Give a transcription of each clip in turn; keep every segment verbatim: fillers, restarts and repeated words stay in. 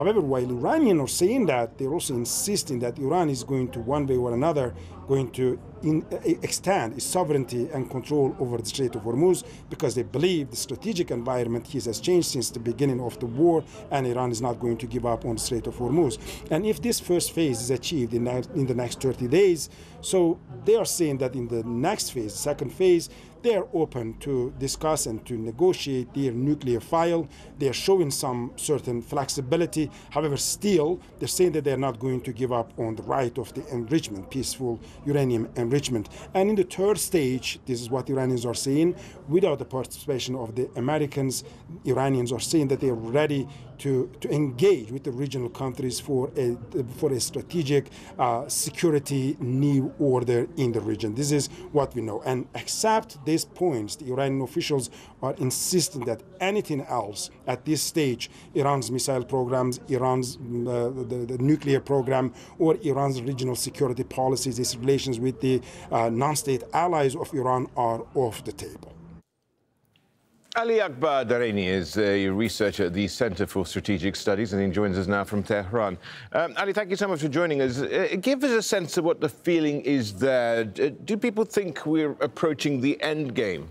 However, while Iranians are saying that, they're also insisting that Iran is going to, one way or another, going to in, uh, extend its sovereignty and control over the Strait of Hormuz, because they believe the strategic environment here has changed since the beginning of the war, and Iran is not going to give up on the Strait of Hormuz. And if this first phase is achieved in, that, in the next thirty days, so they are saying that in the next phase, second phase, they are open to discuss and to negotiate their nuclear file. They are showing some certain flexibility. However, still, they're saying that they're not going to give up on the right of the enrichment, peaceful uranium enrichment. And in the third stage, this is what Iranians are saying, without the participation of the Americans, Iranians are saying that they are ready to, to engage with the regional countries for a, for a strategic uh, security new order in the region. This is what we know. And except these points, the Iranian officials are insisting that anything else at this stage, Iran's missile programs, Iran's uh, the, the nuclear program, or Iran's regional security policies, its relations with the uh, non-state allies of Iran are off the table. Ali Akbar Dareni is a researcher at the Center for Strategic Studies, and he joins us now from Tehran. Um, Ali, thank you so much for joining us. Uh, give us a sense of what the feeling is there. Do people think we're approaching the end game?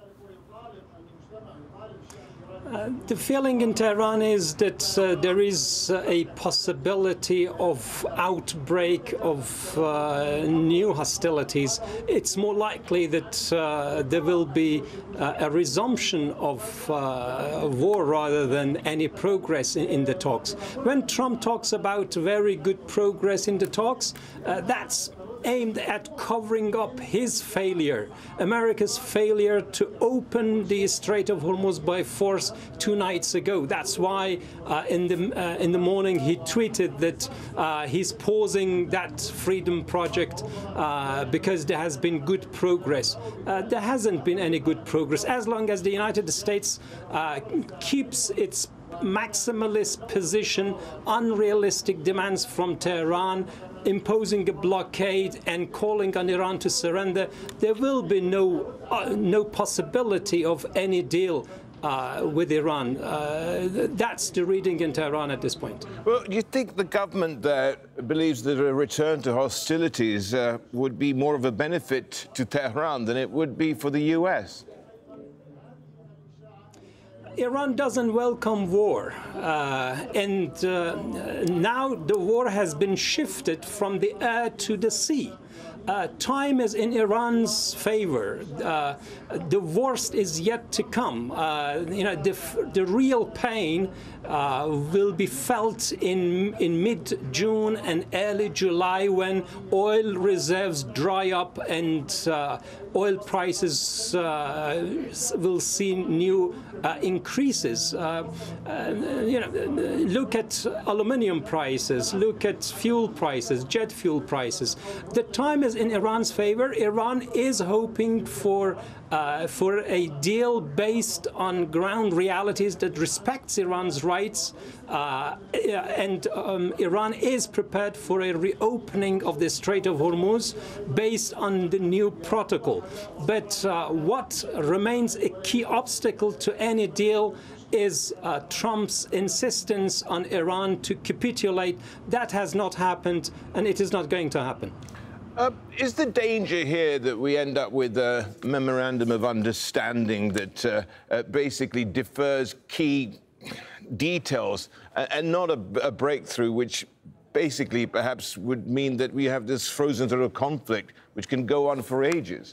Uh, the feeling in Tehran is that uh, there is uh, a possibility of outbreak of uh, new hostilities. It's more likely that uh, there will be uh, a resumption of uh, war rather than any progress in, in the talks. When Trump talks about very good progress in the talks, uh, that's aimed at covering up his failure, America's failure to open the Strait of Hormuz by force two nights ago. That's why uh, in the uh, in the morning he tweeted that uh, he's pausing that freedom project uh, because there has been good progress. Uh, there hasn't been any good progress. As long as the United States uh, keeps its maximalist position, unrealistic demands from Tehran, imposing a blockade and calling on Iran to surrender, there will be no uh, no possibility of any deal uh, with Iran. Uh, that's the reading in Tehran at this point. Well, do you think the government there believes that a return to hostilities uh, would be more of a benefit to Tehran than it would be for the U S? Iran doesn't welcome war, uh, and uh, now the war has been shifted from the air to the sea. Uh, time is in Iran's favor. Uh, the worst is yet to come. Uh, you know, the, the real pain uh, will be felt in in mid-June and early July, when oil reserves dry up and uh, oil prices uh, will see new uh, increases. Uh, uh, you know, look at aluminium prices, look at fuel prices, jet fuel prices. The time is in Iran's favor. Iran is hoping for uh, for a deal based on ground realities that respects Iran's rights, uh, and um, Iran is prepared for a reopening of the Strait of Hormuz based on the new protocol. But uh, what remains a key obstacle to any deal is uh, Trump's insistence on Iran to capitulate. That has not happened, and it is not going to happen. Uh, is the danger here that we end up with a memorandum of understanding that uh, uh, basically defers key details and, and not a, a breakthrough, which basically perhaps would mean that we have this frozen sort of conflict which can go on for ages?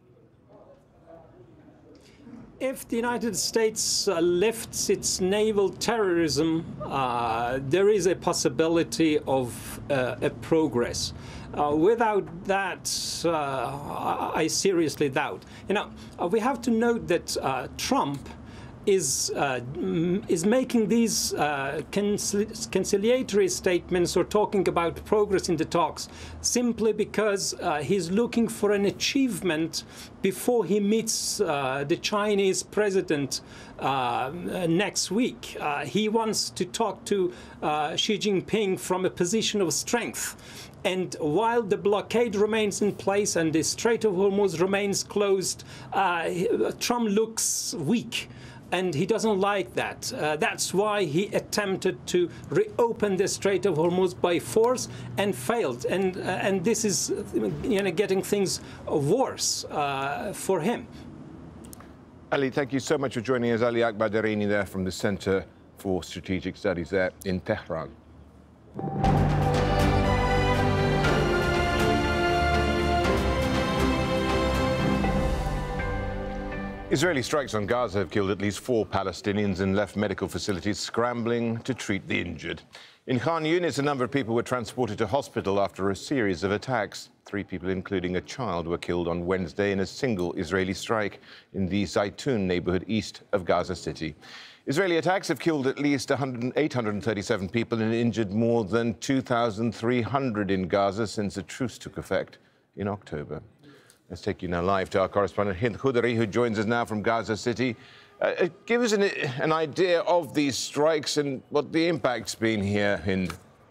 If the United States uh, lifts its naval terrorism, uh, there is a possibility of uh, a progress. Uh, without that, uh, I seriously doubt. You know, uh, we have to note that uh, Trump is uh, is making these uh, concili conciliatory statements or talking about progress in the talks simply because uh, he's looking for an achievement before he meets uh, the Chinese president uh, next week. Uh, he wants to talk to uh, Xi Jinping from a position of strength. And while the blockade remains in place and the Strait of Hormuz remains closed, uh, Trump looks weak. and he doesn't like that. Uh, that's why he attempted to reopen the Strait of Hormuz by force and failed. And, uh, and this is you know, getting things worse uh, for him. Ali, thank you so much for joining us. Ali Akbar Darini there from the Center for Strategic Studies there in Tehran. Israeli strikes on Gaza have killed at least four Palestinians and left medical facilities scrambling to treat the injured. In Khan Yunis, a number of people were transported to hospital after a series of attacks. Three people, including a child, were killed on Wednesday in a single Israeli strike in the Zaytun neighborhood east of Gaza City. Israeli attacks have killed at least eight hundred thirty-seven people and injured more than two thousand three hundred in Gaza since a truce took effect in October. Let's take you now live to our correspondent Hind Khudri, who joins us now from Gaza City. Uh, give us an, an idea of these strikes and what the impact's been here, Hind.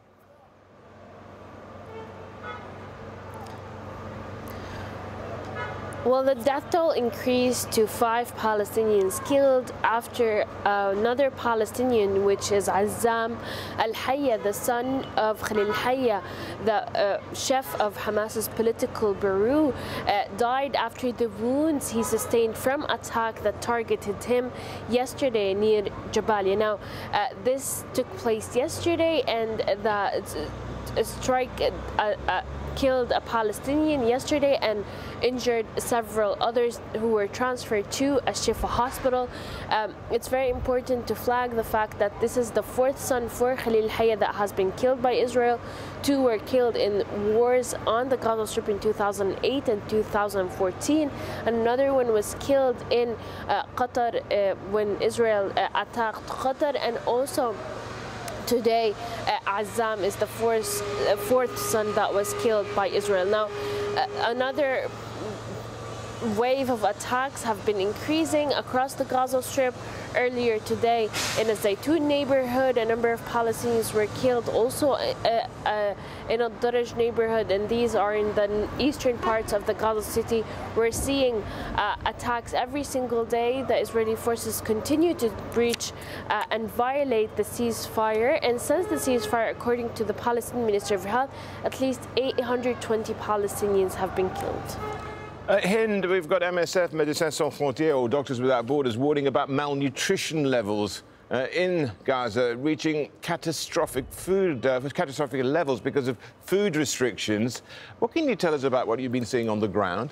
Well, the death toll increased to five Palestinians killed after uh, another Palestinian, which is Azzam al-Hayya, the son of Khalil Hayya, the uh, chef of Hamas's political bureau, uh, died after the wounds he sustained from attack that targeted him yesterday near Jabalia. Now, uh, this took place yesterday, and the uh, strike uh, uh, killed a Palestinian yesterday and injured several others who were transferred to Al-Shifa hospital. Um, it's very important to flag the fact that this is the fourth son for Khalil Hayya that has been killed by Israel. Two were killed in wars on the Gaza Strip in two thousand eight and two thousand fourteen. Another one was killed in uh, Qatar uh, when Israel uh, attacked Qatar, and also today, uh, Azzam is the fourth, uh, fourth son that was killed by Israel. Now, uh, another wave of attacks have been increasing across the Gaza Strip. Earlier today, in a Zaytun neighborhood, a number of Palestinians were killed. Also, uh, uh, in a Daraj neighborhood, and these are in the eastern parts of the Gaza City. We're seeing uh, attacks every single day. The Israeli forces continue to breach uh, and violate the ceasefire. And since the ceasefire, according to the Palestinian Ministry of Health, at least eight hundred twenty Palestinians have been killed. Uh, Hind, we've got M S F, Médecins Sans Frontières, or Doctors Without Borders, warning about malnutrition levels uh, in Gaza reaching catastrophic food, uh, catastrophic levels because of food restrictions. What can you tell us about what you've been seeing on the ground?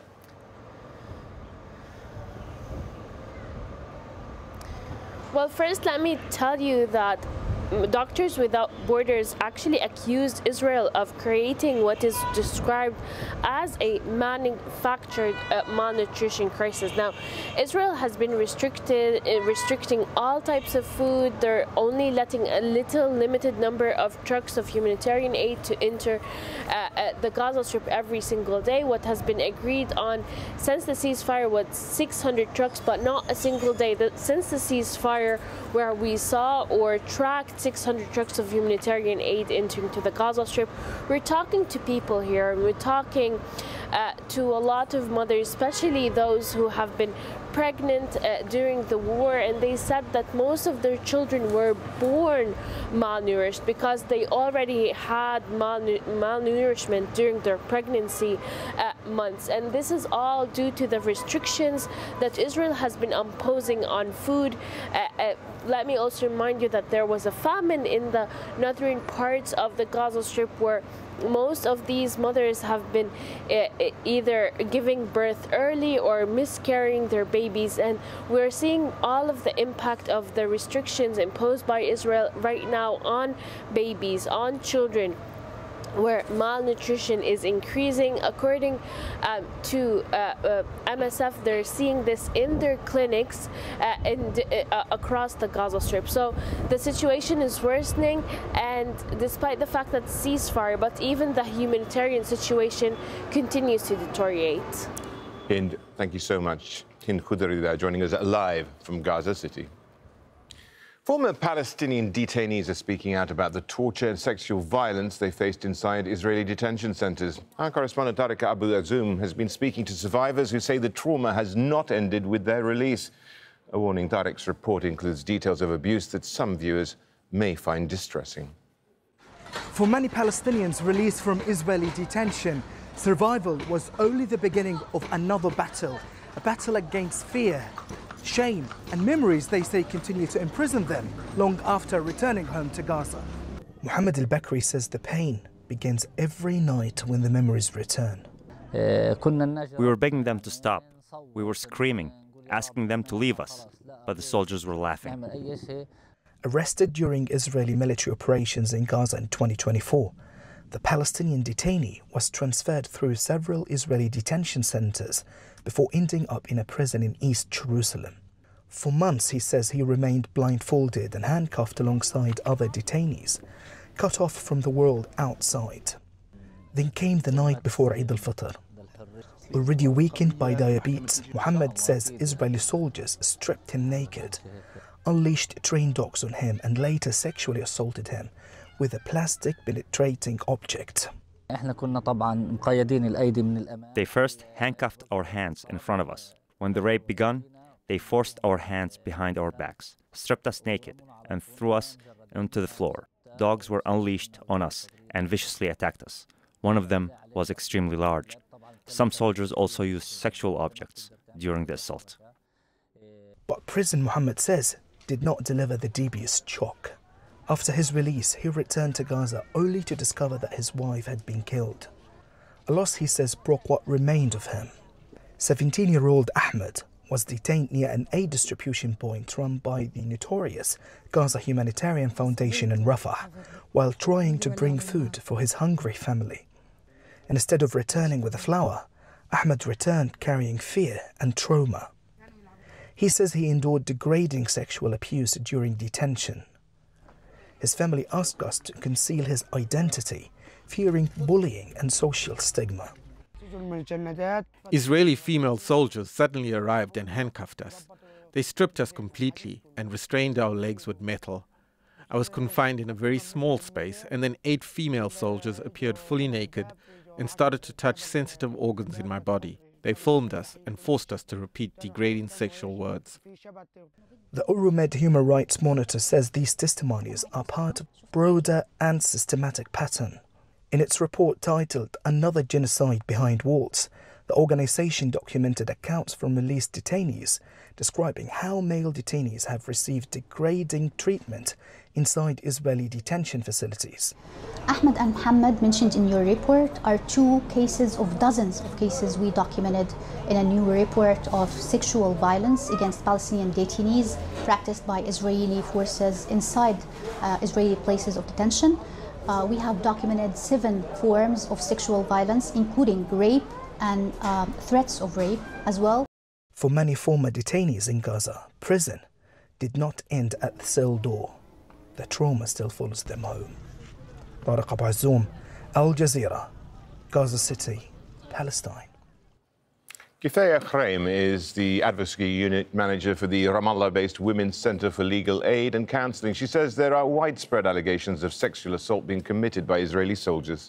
Well, first, let me tell you that Doctors Without Borders actually accused Israel of creating what is described as a manufactured uh, malnutrition crisis. Now, Israel has been restricted, uh, restricting all types of food. They're only letting a little limited number of trucks of humanitarian aid to enter uh, uh, the Gaza Strip every single day. What has been agreed on since the ceasefire was six hundred trucks, but not a single day. The, since the ceasefire, where we saw or tracked six hundred trucks of humanitarian aid entering to the Gaza Strip, we're talking to people here, and we're talking uh, to a lot of mothers, especially those who have been pregnant uh, during the war, and they said that most of their children were born malnourished because they already had malnu malnourishment during their pregnancy uh, months. And this is all due to the restrictions that Israel has been imposing on food. Uh, uh, let me also remind you that there was a famine in the northern parts of the Gaza Strip where most of these mothers have been uh, either giving birth early or miscarrying their babies, and we're seeing all of the impact of the restrictions imposed by Israel right now on babies, on children, where malnutrition is increasing. According um, to uh, uh, M S F, they're seeing this in their clinics uh, in, uh, across the Gaza Strip. So the situation is worsening, and despite the fact that ceasefire, but even the humanitarian situation continues to deteriorate. Hind, thank you so much. Hind Khudri there, joining us live from Gaza City. Former Palestinian detainees are speaking out about the torture and sexual violence they faced inside Israeli detention centres. Our correspondent Tariq Abu Azoum has been speaking to survivors who say the trauma has not ended with their release. A warning, Tariq's report includes details of abuse that some viewers may find distressing. For many Palestinians released from Israeli detention, survival was only the beginning of another battle, a battle against fear, shame and memories they say continue to imprison them long after returning home to Gaza. Mohammed al-Bakri says the pain begins every night when the memories return. We were begging them to stop. We were screaming, asking them to leave us, but the soldiers were laughing. Arrested during Israeli military operations in Gaza in twenty twenty-four, the Palestinian detainee was transferred through several Israeli detention centers before ending up in a prison in East Jerusalem. For months, he says he remained blindfolded and handcuffed alongside other detainees, cut off from the world outside. Then came the night before Eid al-Fitr. Already weakened by diabetes, Mohammed says Israeli soldiers stripped him naked, unleashed trained dogs on him and later sexually assaulted him with a plastic penetrating object. They first handcuffed our hands in front of us. When the rape began, they forced our hands behind our backs, stripped us naked, and threw us onto the floor. Dogs were unleashed on us and viciously attacked us. One of them was extremely large. Some soldiers also used sexual objects during the assault. But prison, Mohammed says, did not deliver the deepest shock. After his release, he returned to Gaza only to discover that his wife had been killed. A loss, he says, broke what remained of him. seventeen-year-old Ahmed was detained near an aid distribution point run by the notorious Gaza Humanitarian Foundation in Rafah while trying to bring food for his hungry family. And instead of returning with a flower, Ahmed returned carrying fear and trauma. He says he endured degrading sexual abuse during detention. His family asked us to conceal his identity, fearing bullying and social stigma. Israeli female soldiers suddenly arrived and handcuffed us. They stripped us completely and restrained our legs with metal. I was confined in a very small space, and then eight female soldiers appeared fully naked and started to touch sensitive organs in my body. They filmed us and forced us to repeat degrading sexual words. The Euromed Human Rights Monitor says these testimonies are part of a broader and systematic pattern. In its report titled Another Genocide Behind Walls, the organization documented accounts from released detainees describing how male detainees have received degrading treatment inside Israeli detention facilities. Ahmed and Mohammed, mentioned in your report, are two cases of dozens of cases we documented in a new report of sexual violence against Palestinian detainees practiced by Israeli forces inside uh, Israeli places of detention. Uh, we have documented seven forms of sexual violence, including rape and uh, threats of rape as well. For many former detainees in Gaza, prison did not end at the cell door. The trauma still follows them home. Tariq Abu Azzoum, Al Jazeera, Gaza City, Palestine. Kifaya Khraim is the advocacy unit manager for the Ramallah-based Women's Centre for Legal Aid and Counselling. She says there are widespread allegations of sexual assault being committed by Israeli soldiers.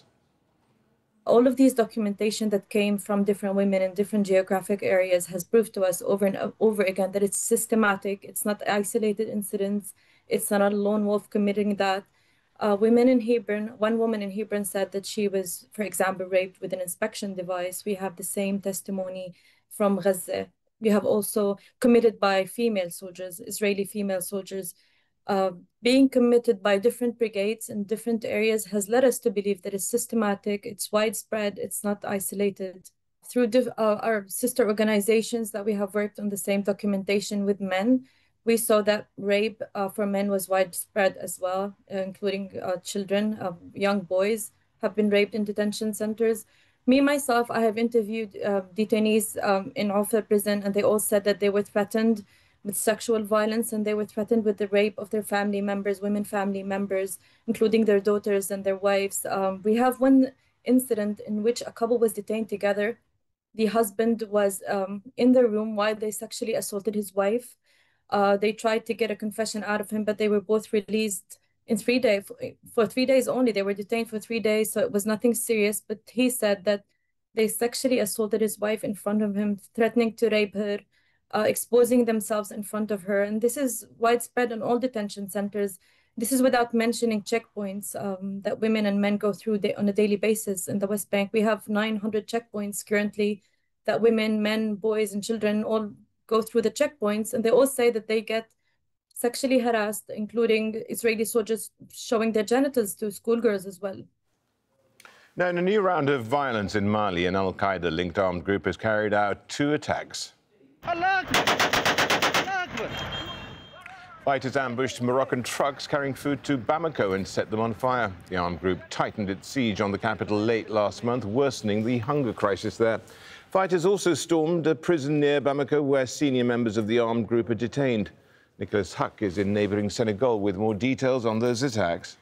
All of these documentation that came from different women in different geographic areas has proved to us over and over again that it's systematic, it's not isolated incidents, it's not a lone wolf committing that. Uh, women in Hebron, one woman in Hebron said that she was, for example, raped with an inspection device. We have the same testimony from Gaza. We have also committed by female soldiers, Israeli female soldiers. Uh, being committed by different brigades in different areas has led us to believe that it's systematic, it's widespread, it's not isolated. Through uh, our sister organizations that we have worked on the same documentation with men, we saw that rape uh, for men was widespread as well, uh, including uh, children, uh, young boys have been raped in detention centers. Me, myself, I have interviewed uh, detainees um, in Al-Far prison, and they all said that they were threatened with sexual violence and they were threatened with the rape of their family members, women family members, including their daughters and their wives. Um, we have one incident in which a couple was detained together. The husband was um, in the room while they sexually assaulted his wife. Uh, they tried to get a confession out of him, but they were both released in three days, for three days only. They were detained for three days, so it was nothing serious. But he said that they sexually assaulted his wife in front of him, threatening to rape her. uh, exposing themselves in front of her. And this is widespread in all detention centers. This is without mentioning checkpoints um, that women and men go through on a daily basis in the West Bank. We have nine hundred checkpoints currently that women, men, boys, and children all go through the checkpoints. And they all say that they get sexually harassed, including Israeli soldiers showing their genitals to schoolgirls as well. Now, in a new round of violence in Mali, an al-Qaeda-linked armed group has carried out two attacks. Fighters ambushed Moroccan trucks carrying food to Bamako and set them on fire. The armed group tightened its siege on the capital late last month, worsening the hunger crisis there. Fighters also stormed a prison near Bamako where senior members of the armed group are detained. Nicholas Huck is in neighbouring Senegal with more details on those attacks.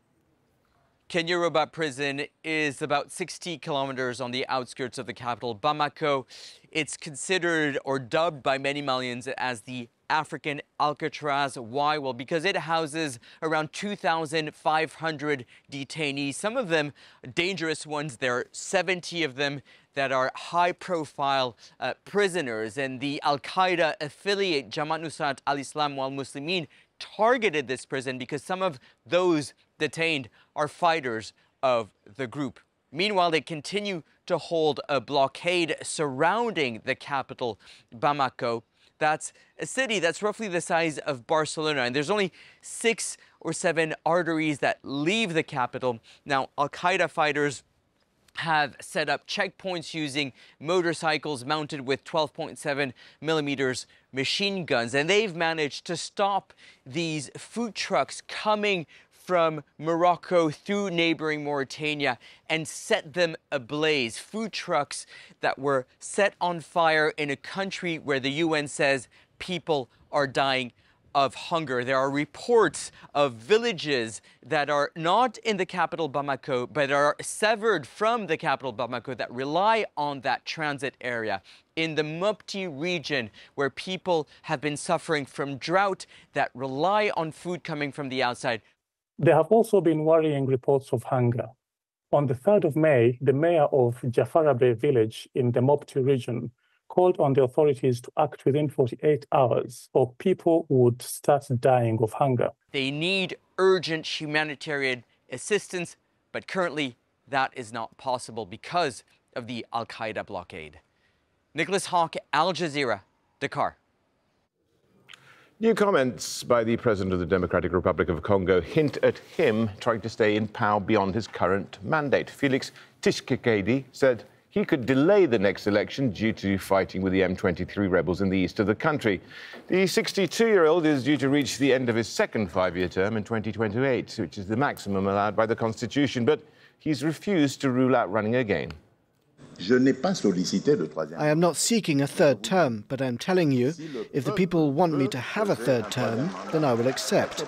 Kenya Robat Prison is about sixty kilometers on the outskirts of the capital, Bamako. It's considered or dubbed by many Malians as the African Alcatraz. Why? Well, because it houses around two thousand five hundred detainees, some of them dangerous ones. There are seventy of them that are high-profile uh, prisoners. And the Al-Qaeda affiliate Jamaat Nusrat al-Islam wal-Muslimin targeted this prison because some of those detained are fighters of the group. Meanwhile, they continue to hold a blockade surrounding the capital, Bamako. That's a city that's roughly the size of Barcelona, and there's only six or seven arteries that leave the capital. Now, Al-Qaeda fighters have set up checkpoints using motorcycles mounted with twelve point seven millimeters machine guns, and they've managed to stop these food trucks coming from Morocco through neighboring Mauritania and set them ablaze. Food trucks that were set on fire in a country where the U N says people are dying of hunger. There are reports of villages that are not in the capital Bamako, but are severed from the capital Bamako that rely on that transit area. In the Mopti region, where people have been suffering from drought that rely on food coming from the outside. There have also been worrying reports of hunger. On the third of May, the mayor of Jafarabe village in the Mopti region called on the authorities to act within forty-eight hours or people would start dying of hunger. They need urgent humanitarian assistance, but currently that is not possible because of the Al-Qaeda blockade. Nicholas Hawk, Al Jazeera, Dakar. New comments by the President of the Democratic Republic of Congo hint at him trying to stay in power beyond his current mandate. Felix Tshisekedi said he could delay the next election due to fighting with the M twenty-three rebels in the east of the country. The sixty-two-year-old is due to reach the end of his second five-year term in twenty twenty-eight, which is the maximum allowed by the Constitution, but he's refused to rule out running again. I am not seeking a third term, but I'm telling you, if the people want me to have a third term, then I will accept.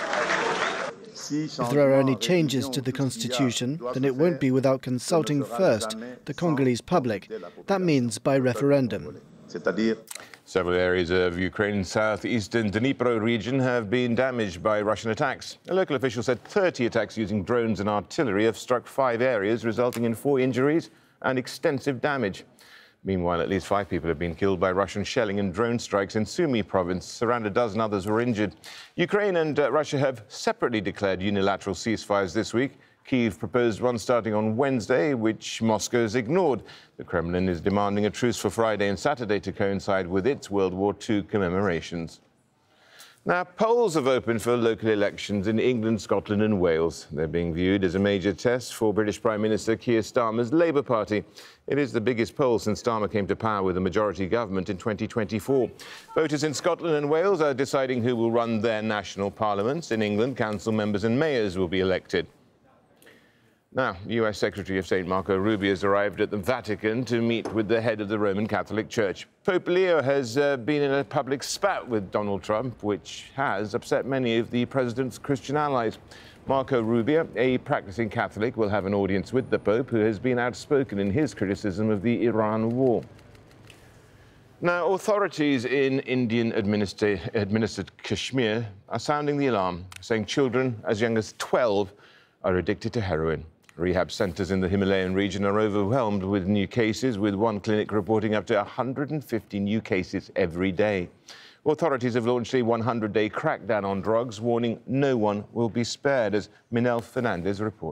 If there are any changes to the Constitution, then it won't be without consulting first the Congolese public. That means by referendum. Several areas of Ukraine's southeastern Dnipro region have been damaged by Russian attacks. A local official said thirty attacks using drones and artillery have struck five areas, resulting in four injuries and extensive damage. Meanwhile, at least five people have been killed by Russian shelling and drone strikes in Sumy province. Around a dozen others were injured. Ukraine and uh, Russia have separately declared unilateral ceasefires this week. Kyiv proposed one starting on Wednesday, which Moscow has ignored. The Kremlin is demanding a truce for Friday and Saturday to coincide with its World War Two commemorations. Now, polls have opened for local elections in England, Scotland and Wales. They're being viewed as a major test for British Prime Minister Keir Starmer's Labour Party. It is the biggest poll since Starmer came to power with a majority government in twenty twenty-four. Voters in Scotland and Wales are deciding who will run their national parliaments. In England, council members and mayors will be elected. Now, U S Secretary of State Marco Rubio has arrived at the Vatican to meet with the head of the Roman Catholic Church. Pope Leo has uh, been in a public spat with Donald Trump, which has upset many of the president's Christian allies. Marco Rubio, a practicing Catholic, will have an audience with the Pope, who has been outspoken in his criticism of the Iran war. Now, authorities in Indian administer administered Kashmir are sounding the alarm, saying children as young as twelve are addicted to heroin. Rehab centres in the Himalayan region are overwhelmed with new cases, with one clinic reporting up to one hundred fifty new cases every day. Authorities have launched a one hundred day crackdown on drugs, warning no one will be spared, as Minel Fernandez reports.